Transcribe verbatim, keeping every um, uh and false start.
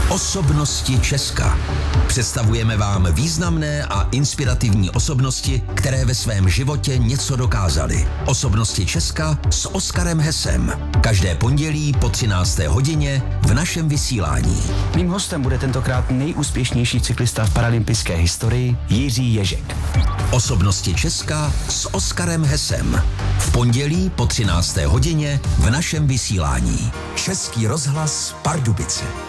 Osobnosti Česka. Představujeme vám významné a inspirativní osobnosti, které ve svém životě něco dokázaly. Osobnosti Česka s Oskarem Hesem. Každé pondělí po třinácté hodině v našem vysílání. Mým hostem bude tentokrát nejúspěšnější cyklista v paralympijské historii Jiří Ježek. Osobnosti Česka s Oskarem Hesem. V pondělí po třinácté hodině v našem vysílání. Český rozhlas Pardubice.